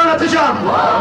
başımdan atacağım.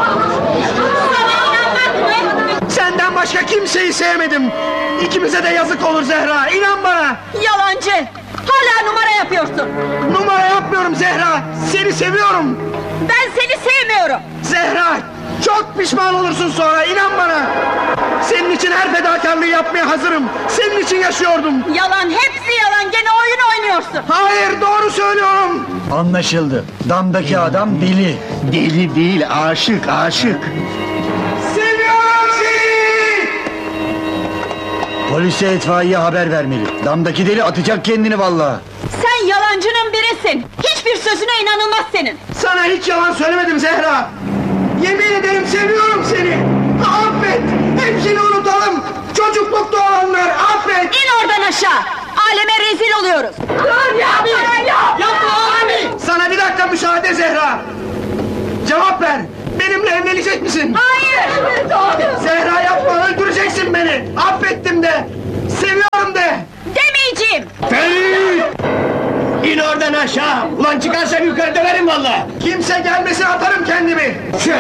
Senden başka kimseyi sevmedim. İkimize de yazık olur Zehra, inan bana. Yalancı! Hala numara yapıyorsun. Numara yapmıyorum Zehra, seni seviyorum. Ben seni sevmiyorum. Zehra, çok pişman olursun sonra, inan bana. Senin için her fedakarlığı yapmaya hazırım. Senin için yaşıyordum. Yalan, hepsi yalan. Gene oyun oynuyorsun. Hayır, doğru söylüyorum. Anlaşıldı. Damdaki adam deli. Deli değil, aşık, aşık. Seviyorum seni. Polise, itfaiye haber vermeli. Damdaki deli atacak kendini vallahi. Sen yalancının birisin. Hiçbir sözüne inanılmaz senin. Sana hiç yalan söylemedim Zehra. Yemin ederim seviyorum seni. Affet. Hepsini unutalım. Çocuklukta olanlar, affet. İn oradan aşağı. Aleme rezil oluyoruz. Dur ya! Yapma abi! Sana bir dakika müsaade Zehra. Cevap ver. Benimle evlenecek misin? Hayır! Zehra yapma, öldüreceksin beni. Affettim de. Seviyorum de. Demeyeceğim. Ferit! İn oradan aşağı. Ulan çıkarsan yukarı döverim valla. Kimse gelmesin, atarım kendimi.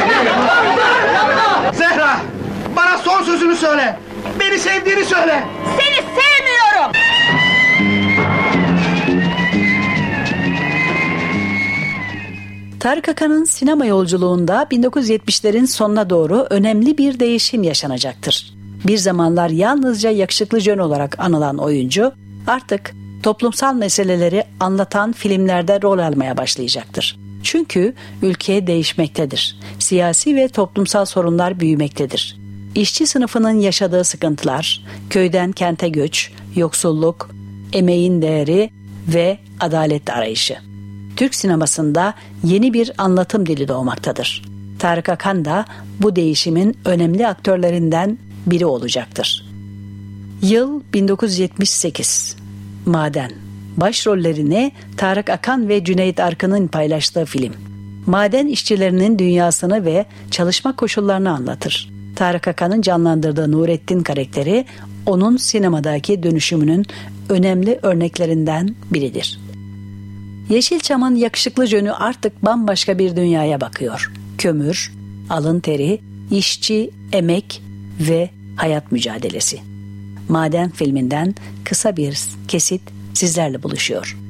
Zehra, bana son sözünü söyle. Beni sevdiğini söyle. Seni sevmiyorum. Tarık Akan'ın sinema yolculuğunda 1970'lerin sonuna doğru önemli bir değişim yaşanacaktır. Bir zamanlar yalnızca yakışıklı jön olarak anılan oyuncu artık toplumsal meseleleri anlatan filmlerde rol almaya başlayacaktır. Çünkü ülke değişmektedir. Siyasi ve toplumsal sorunlar büyümektedir. İşçi sınıfının yaşadığı sıkıntılar, köyden kente göç, yoksulluk, emeğin değeri ve adalet arayışı. Türk sinemasında yeni bir anlatım dili doğmaktadır. Tarık Akan da bu değişimin önemli aktörlerinden biri olacaktır. Yıl 1978. Maden. Başrollerini Tarık Akan ve Cüneyt Arkın'ın paylaştığı film. Maden işçilerinin dünyasını ve çalışma koşullarını anlatır. Tarık Akan'ın canlandırdığı Nurettin karakteri onun sinemadaki dönüşümünün önemli örneklerinden biridir. Yeşilçam'ın yakışıklı jönü artık bambaşka bir dünyaya bakıyor. Kömür, alın teri, işçi, emek ve hayat mücadelesi. Maden filminden kısa bir kesit sizlerle buluşuyor.